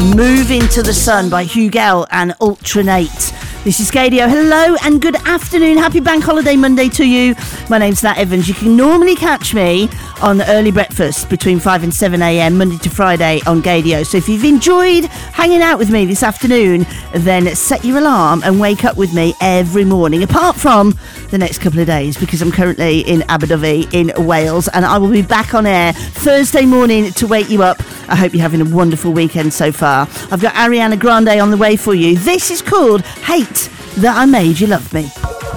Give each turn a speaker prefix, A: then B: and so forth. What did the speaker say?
A: Move Into the Sun by Hugel and Ultranate. This is Gadio. Hello and good afternoon. Happy Bank Holiday Monday to you. My name's Nat Evans. You can normally catch me on early breakfast between 5 and 7 a.m. Monday to Friday on Gadio. So if you've enjoyed hanging out with me this afternoon, then set your alarm and wake up with me every morning, apart from the next couple of days, because I'm currently in Abu Dhabi in Wales, and I will be back on air Thursday morning to wake you up. I hope you're having a wonderful weekend so far. I've got Ariana Grande on the way for you. This is called Hate That I Made You Love Me.